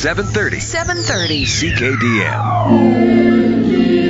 730. 730. CKDM.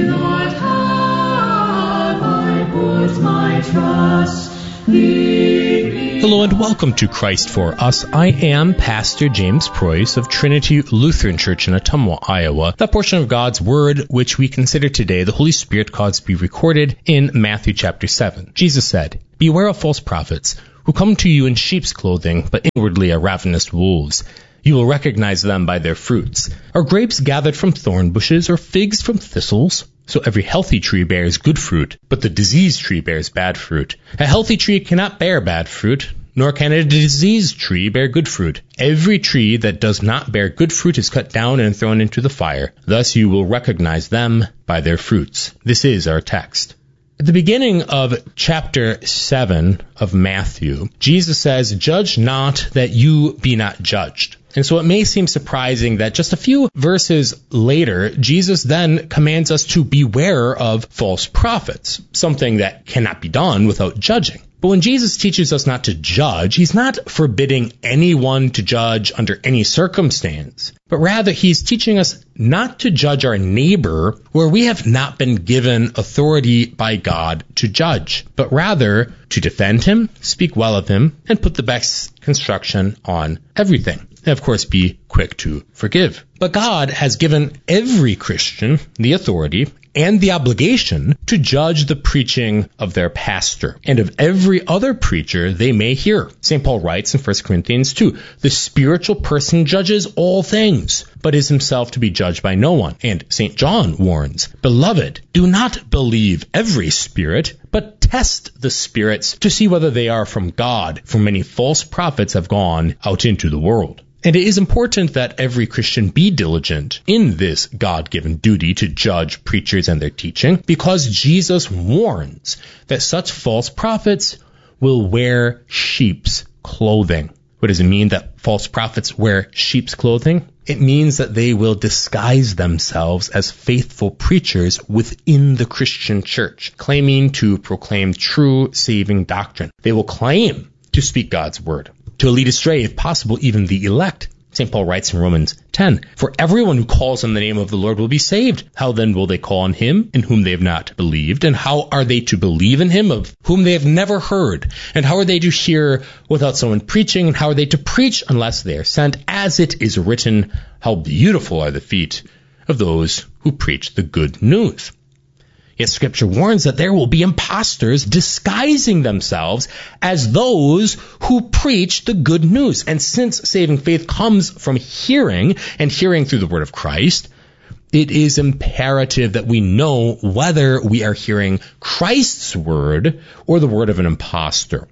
Hello and welcome to Christ for Us. I am Pastor James Preuss of Trinity Lutheran Church in Ottumwa, Iowa. That portion of God's Word which we consider today, the Holy Spirit caused to be recorded in Matthew chapter 7. Jesus said, "Beware of false prophets, who come to you in sheep's clothing, but inwardly are ravenous wolves. You will recognize them by their fruits. Are grapes gathered from thorn bushes, or figs from thistles? So every healthy tree bears good fruit, but the diseased tree bears bad fruit. A healthy tree cannot bear bad fruit, nor can a diseased tree bear good fruit. Every tree that does not bear good fruit is cut down and thrown into the fire. Thus you will recognize them by their fruits." This is our text. At the beginning of chapter 7 of Matthew, Jesus says, "Judge not that you be not judged." And so it may seem surprising that just a few verses later, Jesus then commands us to beware of false prophets, something that cannot be done without judging. But when Jesus teaches us not to judge, he's not forbidding anyone to judge under any circumstance, but rather he's teaching us not to judge our neighbor where we have not been given authority by God to judge, but rather to defend him, speak well of him, and put the best construction on everything. And of course, be quick to forgive. But God has given every Christian the authority and the obligation to judge the preaching of their pastor and of every other preacher they may hear. St. Paul writes in 1 Corinthians 2, "The spiritual person judges all things, but is himself to be judged by no one." And St. John warns, "Beloved, do not believe every spirit, but test the spirits to see whether they are from God, for many false prophets have gone out into the world." And it is important that every Christian be diligent in this God-given duty to judge preachers and their teaching, because Jesus warns that such false prophets will wear sheep's clothing. What does it mean that false prophets wear sheep's clothing? It means that they will disguise themselves as faithful preachers within the Christian church, claiming to proclaim true saving doctrine. They will claim to speak God's word, to lead astray, if possible, even the elect. St. Paul writes in Romans 10, "For everyone who calls on the name of the Lord will be saved. How then will they call on him in whom they have not believed? And how are they to believe in him of whom they have never heard? And how are they to hear without someone preaching? And how are they to preach unless they are sent? As it is written, how beautiful are the feet of those who preach the good news." Yet Scripture warns that there will be imposters disguising themselves as those who preach the good news. And since saving faith comes from hearing, and hearing through the word of Christ, it is imperative that we know whether we are hearing Christ's word or the word of an impostor.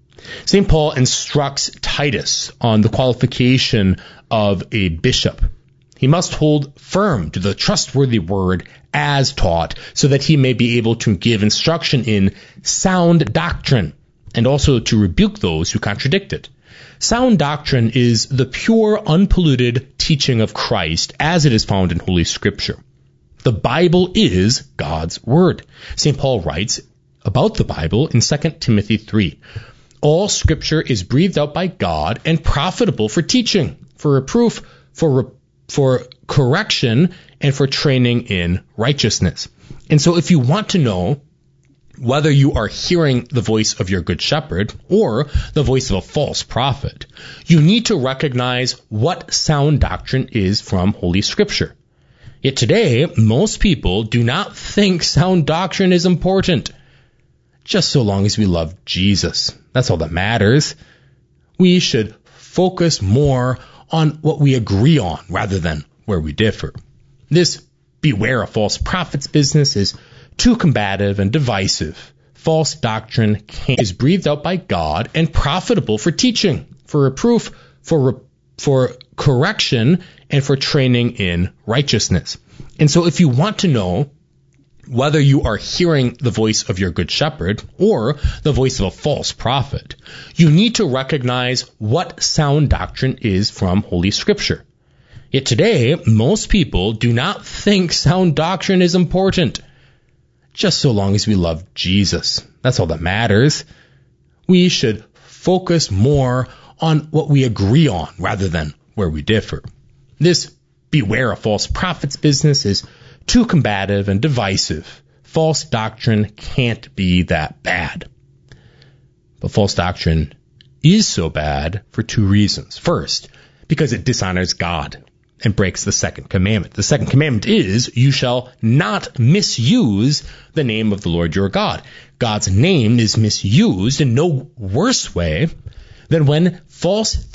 St. Paul instructs Titus on the qualification of a bishop. He must hold firm to the trustworthy word as taught, so that he may be able to give instruction in sound doctrine, and also to rebuke those who contradict it. Sound doctrine is the pure, unpolluted teaching of Christ as it is found in Holy Scripture. The Bible is God's word. St. Paul writes about the Bible in 2 Timothy 3. "All Scripture is breathed out by God and profitable for teaching, for reproof, for correction, and for training in righteousness." And so if you want to know whether you are hearing the voice of your good shepherd or the voice of a false prophet, you need to recognize what sound doctrine is from Holy Scripture. Yet today, most people do not think sound doctrine is important. Just so long as we love Jesus. That's all that matters. We should focus more on what we agree on rather than where we differ. This beware of false prophets business is too combative and divisive. False doctrine is breathed out by God and profitable for teaching, for reproof, for correction, and for training in righteousness. And so if you want to know whether you are hearing the voice of your good shepherd or the voice of a false prophet, you need to recognize what sound doctrine is from Holy Scripture. Yet today, most people do not think sound doctrine is important. Just so long as we love Jesus. That's all that matters. We should focus more on what we agree on rather than where we differ. This beware of false prophets business is too combative and divisive. False doctrine can't be that bad. But false doctrine is so bad for two reasons. First, because it dishonors God and breaks the second commandment. The second commandment is, you shall not misuse the name of the Lord your God. God's name is misused in no worse way than when false